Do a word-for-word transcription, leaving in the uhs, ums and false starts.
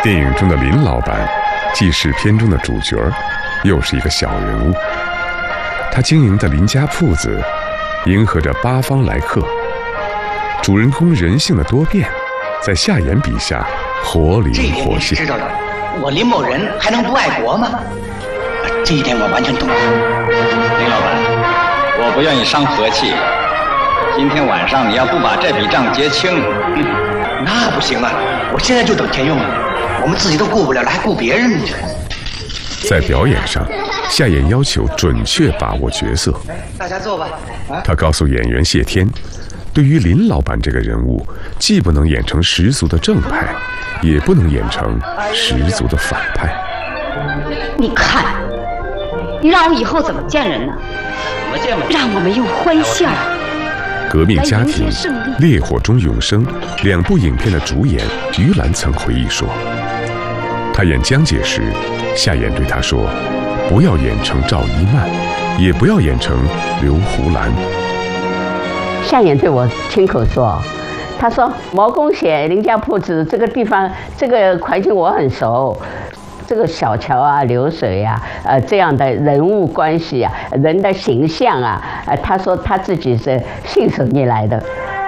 电影中的林老板，既是片中的主角，又是一个小人物。他经营的林家铺子，迎合着八方来客。主人公人性的多变，在夏言笔下活灵活现。 知道了，我林某人还能不爱国吗？这一点我完全懂。 林老板，我不愿意伤和气。今天晚上你要不把这笔账结清， 嗯，那不行啊！我现在就等钱用了，我们自己都顾不了了，还顾别人呢？ 在表演上，夏言要求准确把握角色。 大家坐吧。啊、 他告诉演员谢天，对于林老板这个人物，既不能演成十足的正派，也不能演成十足的反派。 你看，你让我以后怎么见人呢？ 怎么见嘛？ 让我们用欢笑。 革命家庭、烈火中永生两部影片的主演于兰曾回忆说，他演江姐时，夏言对他说，不要演成赵一曼，也不要演成刘胡兰。 夏言对我亲口说，他说毛公写林家铺子这个地方，这个环境我很熟，这个小桥啊、流水啊，呃，这样的人物关系啊、人的形象啊，呃，他说他自己是信手拈来的。